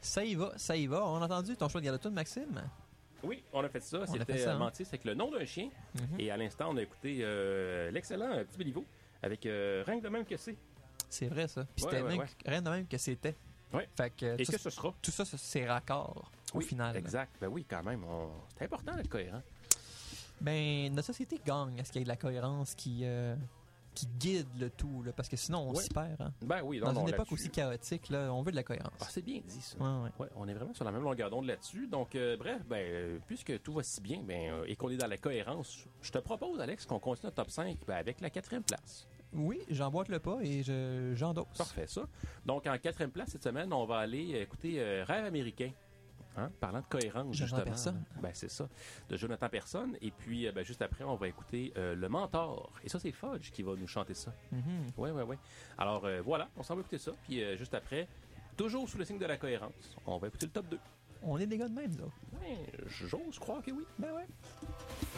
Ça y va, ça y va. On a entendu ton choix de Galatune, Maxime? Oui, on a fait ça. C'était Mantis avec le nom d'un chien. Et à l'instant, on a écouté l'excellent Petit Béliveau avec Rien de même que c'est. C'est vrai, ça. Puis c'était rien de même que c'était. Ouais. Fait que et que ce sera. Tout ça, c'est raccord au final. Exact. Ben oui, quand même. C'est important d'être cohérent. Ben, notre société gagne à ce qu'il y ait de la cohérence qui guide le tout, là, parce que sinon on s'y perd. Hein. Ben oui, dans une époque aussi chaotique, là, on veut de la cohérence. Ah, c'est bien dit ça. Ouais, on est vraiment sur la même longueur d'onde là-dessus. Donc, bref, puisque tout va si bien et qu'on est dans la cohérence, je te propose, Alex, qu'on continue notre top 5 avec la 4e place. Oui, j'emboîte le pas et j'endosse. Parfait, ça. Donc, en 4e place cette semaine, on va aller écouter Rêve américain. Parlant de cohérence, justement. Personne. Ben, c'est ça. De Jonathan Personne. Et puis, juste après, on va écouter Le Mentor. Et ça, c'est Fudge qui va nous chanter ça. Oui. Alors, voilà, on s'en va écouter ça. Puis, juste après, toujours sous le signe de la cohérence, on va écouter le top 2. On est des gars de même, là. Ben, j'ose croire que oui. Ben ouais.